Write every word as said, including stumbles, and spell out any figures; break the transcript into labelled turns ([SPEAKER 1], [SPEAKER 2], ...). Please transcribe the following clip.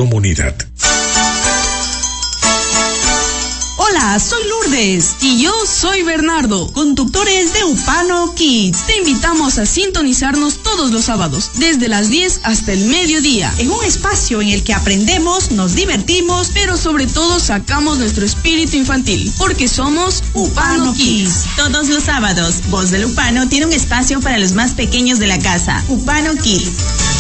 [SPEAKER 1] comunidad.
[SPEAKER 2] Hola, soy Lourdes.
[SPEAKER 3] Y yo soy Bernardo,
[SPEAKER 2] conductores de Upano Kids.
[SPEAKER 3] Te invitamos a sintonizarnos todos los sábados, desde las diez hasta el mediodía,
[SPEAKER 2] en un espacio en el que aprendemos, nos divertimos,
[SPEAKER 3] pero sobre todo sacamos nuestro espíritu infantil, porque somos Upano, Upano Kids. Kids.
[SPEAKER 4] Todos los sábados, Voz del Upano tiene un espacio para los más pequeños de la casa, Upano Kids.